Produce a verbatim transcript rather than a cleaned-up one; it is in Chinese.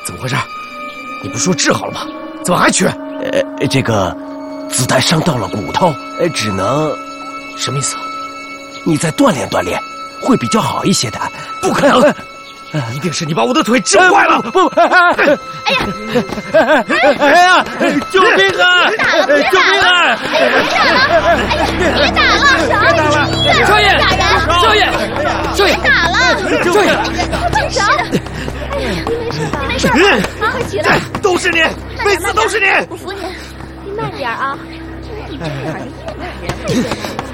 怎么回事？你不是说治好了吗？怎么还瘸？ 呃，这个子弹伤到了骨头，呃，只能…… 什么意思啊？ 你再锻炼锻炼，会比较好一些的。 不可能！一定是你把我的腿治坏了！ 不， 哎呀， 哎呀，救命啊！ 打了，别打了！别打了！哎呀，别打了！少爷，打人！ 少爷，少爷， 别打了！ 少爷， 放手！哎呀，你没事吧？你没事吧？快起来！ 都是你，每次都是你！ 我扶你，你慢点啊！一点儿一点儿。